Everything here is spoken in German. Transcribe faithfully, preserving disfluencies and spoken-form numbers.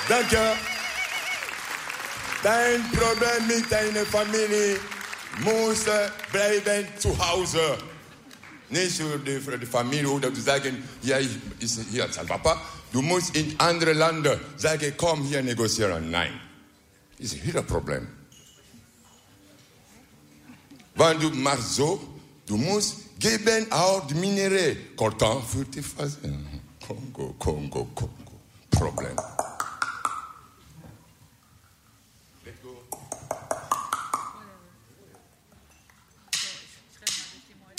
Danke. Dein Problem mit deiner Familie muss bleiben zu Hause. Nicht für die, für die Familie oder zu sagen, ja, ich, ich, hier ist Papa. Du musst in andere Länder sagen, komm hier negozieren. Nein. Das ist wieder ein Problem. Wenn du machst so, du musst geben auch die Minerais. Coltan für die Phase. Kongo, Kongo, Kongo. Problem.